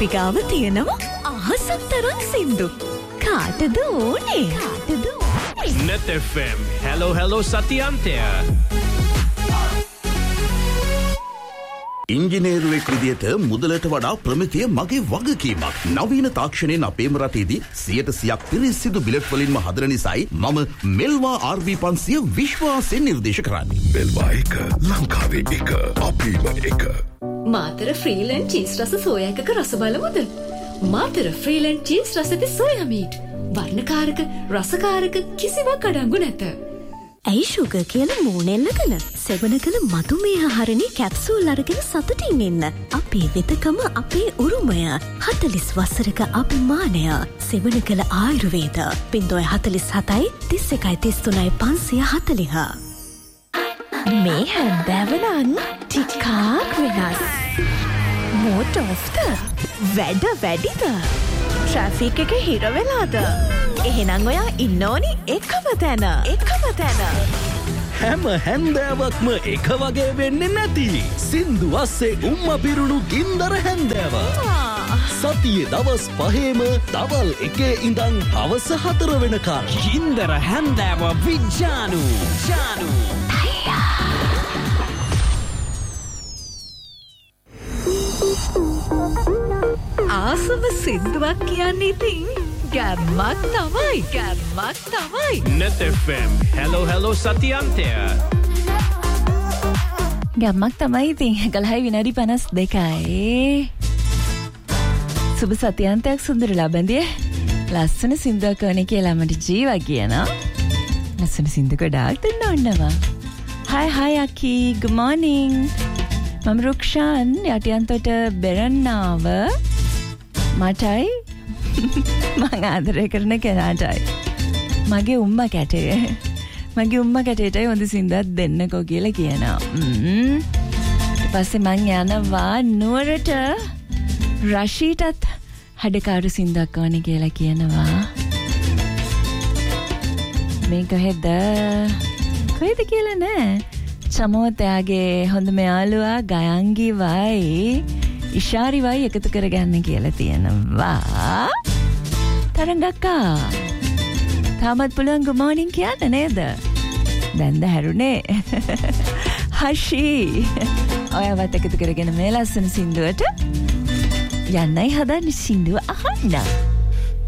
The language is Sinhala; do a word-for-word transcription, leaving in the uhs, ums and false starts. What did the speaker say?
අපි ගාව තියෙනවා අහසක් තරම් සින්දු. කාටද ඕනේ? කාටද ඕනේ? Net F M. Hello hello සතියන්තය. ඉංජිනේරුවෙක් විදියට මුදලට වඩා ප්‍රමිතිය මගේ වගකීමක්. නවීන තාක්ෂණයෙන් අපේම රටේදී සියයට සියයක් පිරිසිදු බිලට් වලින්ම හදන නිසායි මම මෙල්වා ආර් වී පන්සිය විශ්වාසයෙන් නිර්දේශ කරන්නේ. මෙල්වා එක ලංකාවේ එක අපේම එක. මාතර ෆ්‍රීලන්ඩ් චීස් රස සෝයා එකක රස බලමුද? මාතර ෆ්‍රීලන්ඩ් චීස් රස ඇති සෝයා මීට්. වර්ණකාරක රසකාරක කිසිවක් අඩංගු නැත. ඇයි ෂුගර් කියලා මූණෙල්ලගෙන සෙවණකල මధుමේහ හරණේ කැප්සූල් අරගෙන සතුටින් ඉන්න. අපේ වෙතකම අපේ උරුමය. හතළිස් වසරක අභිමානය. සෙවණකල ආයුර්වේද. ින්දොය හතළිස් හතයි තිස් එකයි තිස් තුනයි පන්සිය හතළිහ. මේ හැන්දෑවනන් ටිකක් වෙනස්. මෝට ඔෆ්ද? වැඩ වැඩිද? ට්‍රැෆික් එක හිර වෙලාද? එහෙනම් ඔයා ඉන්න ඕනි එකම තැන. එකම තැන. හැම හැන්දෑවක්ම එක වගේ වෙන්නේ නැති. සින්දු අස්සේ උම්ම පිරුණු ගින්දර හැන්දෑව. සතියේ දවස් පහේම දවල් එකේ ඉඳන් හවස හතර වෙනකල්. ගින්දර හැන්දෑව විජ්ජානු. ජානු. ආසම සින්දුවක් කියන්නේ ඉතින් ගැම්මක් තමයි. ගැම්මක් තමයි. Net F M. Hello hello සතියන්තය. ගැම්මක් තමයි ඉතින් එකළහයි විනාඩි පනස් දෙකයි. සුබ සතියන්තයක් සුන්දර ලබන්දිය. ලස්සන සින්දුවක් වනේ කියලා මට ජීවා කියනවා. ලස්සන සින්දු ගොඩාක් දෙන්න ඕනවා. Hi hi Aki, good morning. මම රුක්ෂාන් යටියන්තොට බෙරන්නාව මටයි මං ආදරය කරන කෙනාටයි මගේ උම්ම කැටේ මගේ උම්ම කැටේටයි හොඳ සින්දුවක් දෙන්නකෝ කියලා කියනවා. ඊට පස්සේ මං යනවා නුවරට රෂීටත් හඩකාරු සින්දුවක් ඕනේ කියලා කියනවා. මේ කොහෙද කොහෙද කියලා නෑ. චමෝතයාගේ හොඳම යාළුවා ගයන්ගි වයි ඉෂාරි වයි එකතු කරගන්න කියලා තියෙනවා. තරංගක්කා තාමත් පුළුවන් good morning කියන්න නේද? දැන්ද හැරුණේ. හෂි ඔයවත් එකතු කරගෙන මේ ලස්සන සින්දුවට යන්නයි හදන්නේ. සින්දුව අහන්න.